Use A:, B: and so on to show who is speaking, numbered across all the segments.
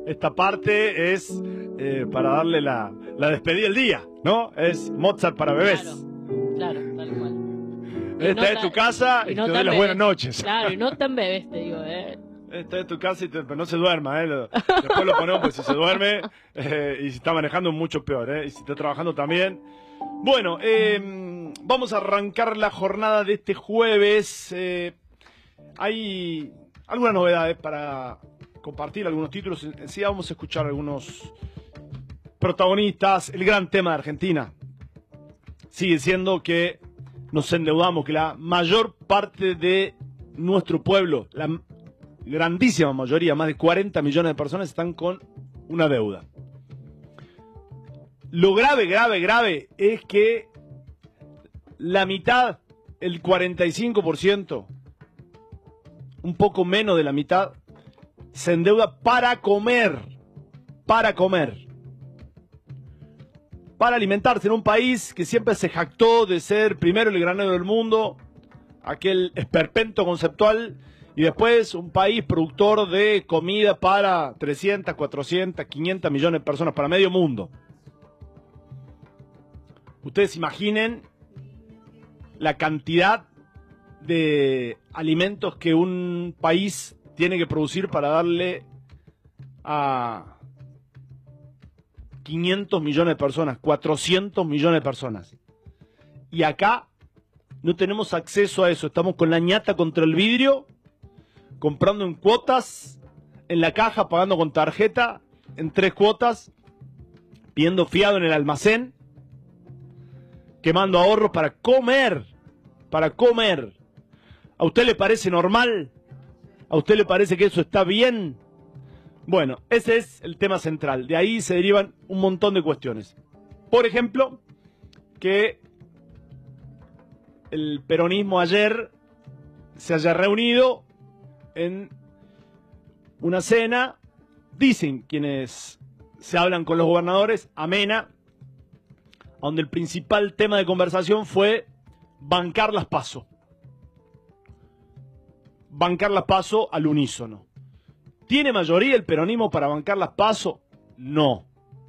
A: esta parte es para darle la despedida del día, ¿no? Es Mozart para bebés.
B: Claro, tal cual.
A: Esta es tu casa y te doy las buenas noches.
B: Claro, y no tan bebés, te digo,
A: Esta es tu casa y pero no se duerma, Después lo ponemos, pues si se duerme y si está manejando mucho peor, y si está trabajando también. Bueno, vamos a arrancar la jornada de este jueves. Hay algunas novedades para compartir, algunos títulos. Enseguida vamos a escuchar algunos protagonistas. El gran tema de Argentina sigue siendo que nos endeudamos, que la mayor parte de nuestro pueblo, la grandísima mayoría, más de 40 millones de personas, están con una deuda. Lo grave es que la mitad, el 45%, un poco menos de la mitad, se endeuda para comer, para alimentarse en un país que siempre se jactó de ser primero el granero del mundo, aquel esperpento conceptual, y después un país productor de comida para 300, 400, 500 millones de personas, para medio mundo. Ustedes imaginen la cantidad de alimentos que un país tiene que producir para darle a 500 millones de personas, 400 millones de personas. Y acá no tenemos acceso a eso. Estamos con la ñata contra el vidrio, comprando en cuotas, en la caja, pagando con tarjeta, en 3 cuotas, pidiendo fiado en el almacén, quemando ahorros para comer, ¿A usted le parece normal? ¿A usted le parece que eso está bien? Bueno, ese es el tema central. De ahí se derivan un montón de cuestiones. Por ejemplo, que el peronismo ayer se haya reunido en una cena, dicen quienes se hablan con los gobernadores, amena, donde el principal tema de conversación fue bancar las PASO. Bancar las PASO al unísono. ¿Tiene mayoría el peronismo para bancar las PASO? No.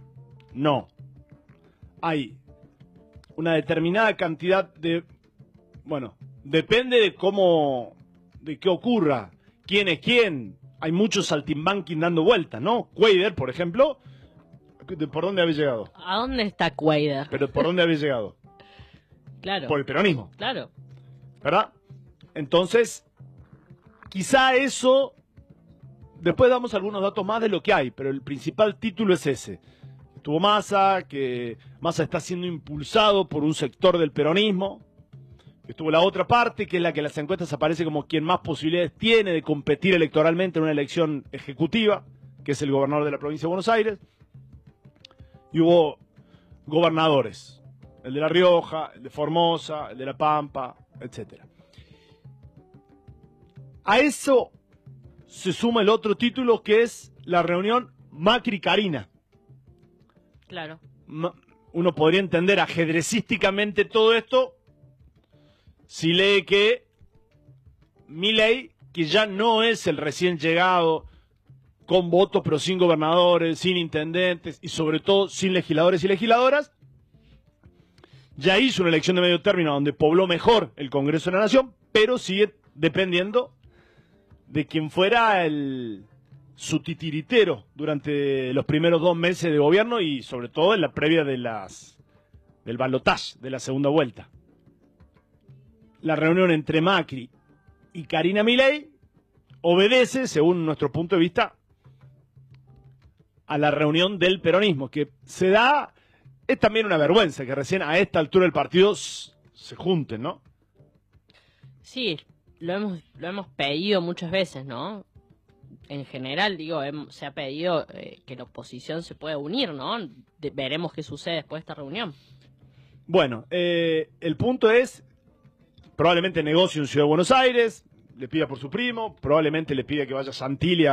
A: Hay una determinada cantidad de... Bueno, depende de cómo... de qué ocurra. ¿Quién es quién? Hay muchos saltimbanquis dando vueltas, ¿no? Cuader, por ejemplo. ¿Por dónde habéis llegado?
B: ¿A dónde está Cuader?
A: ¿Pero por dónde habéis llegado?
B: Claro.
A: Por el peronismo.
B: Claro.
A: ¿Verdad? Entonces, quizá eso... Después damos algunos datos más de lo que hay, pero el principal título es ese. Estuvo Massa, que Massa está siendo impulsado por un sector del peronismo. Estuvo la otra parte, que es la que en las encuestas aparece como quien más posibilidades tiene de competir electoralmente en una elección ejecutiva, que es el gobernador de la provincia de Buenos Aires. Y hubo gobernadores, el de La Rioja, el de Formosa, el de La Pampa, etc. A eso se suma el otro título, que es la reunión Macri-Carina.
B: Claro.
A: Uno podría entender ajedrecísticamente todo esto si lee que Milei, que ya no es el recién llegado, con votos pero sin gobernadores, sin intendentes y sobre todo sin legisladores y legisladoras, ya hizo una elección de medio término donde pobló mejor el Congreso de la Nación, pero sigue dependiendo de quien fuera su titiritero durante los primeros 2 meses de gobierno y sobre todo en la previa del balotaje de la segunda vuelta. La reunión entre Macri y Carina Milei obedece, según nuestro punto de vista, a la reunión del peronismo, que se da, es también una vergüenza que recién a esta altura del partido se junten, ¿no?
B: Sí, lo hemos pedido muchas veces, ¿no? En general, digo, se ha pedido que la oposición se pueda unir, ¿no? Veremos qué sucede después de esta reunión.
A: Bueno, el punto es, probablemente negocie en Ciudad de Buenos Aires, le pida por su primo, probablemente le pida que vaya a Santilli